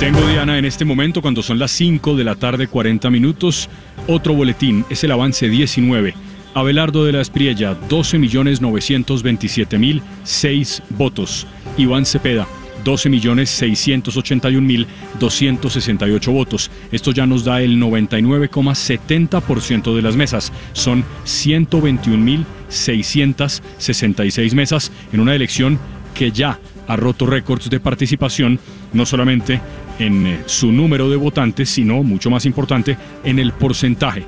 Tengo, Diana, en este momento, cuando son las 5 de la tarde, 40 minutos, otro boletín, es el avance 19. Abelardo de la Espriella, 12.927.006 votos. Iván Cepeda, 12.681.268 votos. Esto ya nos da el 99,70% de las mesas. Son 121.666 mesas en una elección que ya ha roto récords de participación, no solamente en su número de votantes, sino, mucho más importante, en el porcentaje.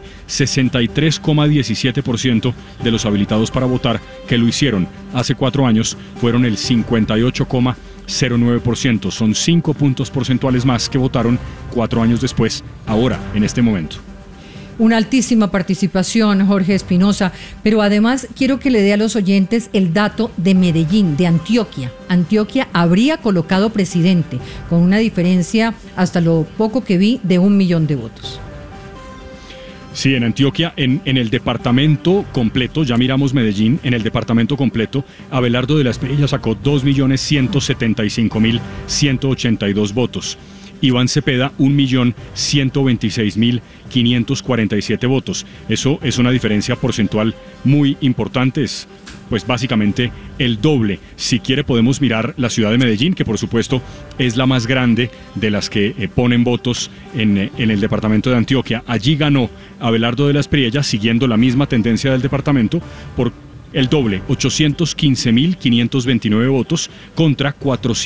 63,17% de los habilitados para votar que lo hicieron hace 4 años fueron el 58,09%. Son 5 puntos porcentuales más que votaron 4 años después, ahora, en este momento. Una altísima participación, Jorge Espinosa, pero además quiero que le dé a los oyentes el dato de Medellín, de Antioquia. Antioquia habría colocado presidente, con una diferencia, hasta lo poco que vi, de 1 millón de votos. Sí, en Antioquia, en el departamento completo, ya miramos Medellín, en el departamento completo, Abelardo de la Espriella sacó 2.175.182 votos. Iván Cepeda, 1.126.547 votos. Eso es una diferencia porcentual muy importante, es pues básicamente el doble. Si quiere podemos mirar la ciudad de Medellín, que por supuesto es la más grande de las que ponen votos en el departamento de Antioquia. Allí ganó Abelardo de la Espriella, siguiendo la misma tendencia del departamento, por el doble, 815.529 votos contra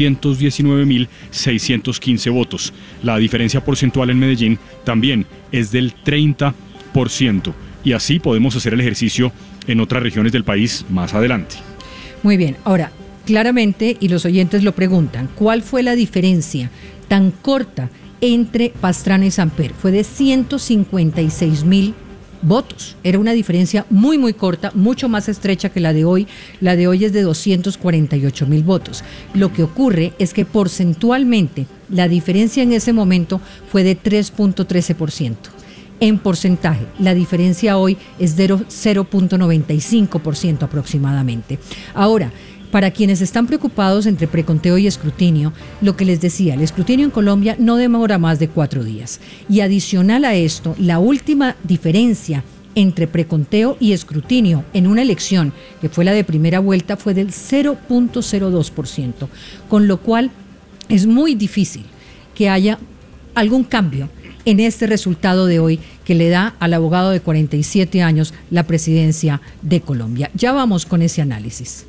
419.615 votos. La diferencia porcentual en Medellín también es del 30%. Y así podemos hacer el ejercicio en otras regiones del país más adelante. Muy bien, ahora, claramente, y los oyentes lo preguntan, ¿cuál fue la diferencia tan corta entre Pastrana y Samper? Fue de 156.000 votos. Era una diferencia muy, muy corta, mucho más estrecha que la de hoy. La de hoy es de 248.000 votos. Lo que ocurre es que porcentualmente la diferencia en ese momento fue de 3.13%. En porcentaje, la diferencia hoy es de 0.95% aproximadamente. Ahora, para quienes están preocupados entre preconteo y escrutinio, lo que les decía, el escrutinio en Colombia no demora más de 4 días. Y adicional a esto, la última diferencia entre preconteo y escrutinio en una elección, que fue la de primera vuelta, fue del 0.02%, con lo cual es muy difícil que haya algún cambio en este resultado de hoy que le da al abogado de 47 años la presidencia de Colombia. Ya vamos con ese análisis.